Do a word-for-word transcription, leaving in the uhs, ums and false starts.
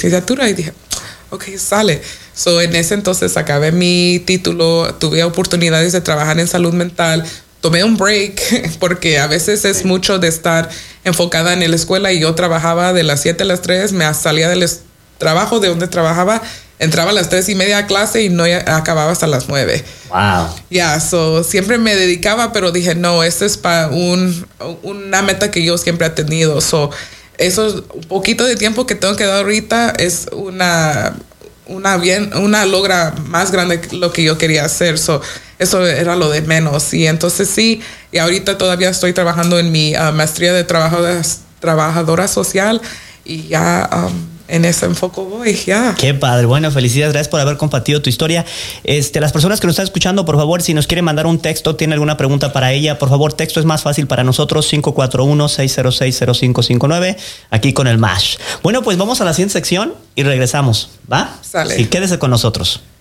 licenciatura y dije, ok, sale. So, en ese entonces acabé mi título, tuve oportunidades de trabajar en salud mental, tomé un break porque a veces es mucho de estar enfocada en la escuela y yo trabajaba de las siete a las tres, me salía del trabajo de donde trabajaba, entraba a las tres y media a clase y no acababa hasta las nueve. Wow. Ya, yeah, so, siempre me dedicaba, pero dije, no, esto es para un, una meta que yo siempre he tenido. So, eso, un poquito de tiempo que tengo que dar ahorita es una, una, bien, una logra más grande que lo que yo quería hacer. So, eso era lo de menos. Y entonces sí, y ahorita todavía estoy trabajando en mi uh, maestría de trabajadora, trabajadora social y ya... Um, en ese enfoque voy, ya. Yeah. Qué padre. Bueno, felicidades. Gracias por haber compartido tu historia. Este, las personas que nos están escuchando, por favor, si nos quieren mandar un texto, tiene alguna pregunta para ella, por favor, texto es más fácil para nosotros, cinco cuatro uno, seis cero seis, cero cinco cinco nueve, aquí con el M A S H. Bueno, pues vamos a la siguiente sección y regresamos, ¿va? Sale. Sí, quédese con nosotros.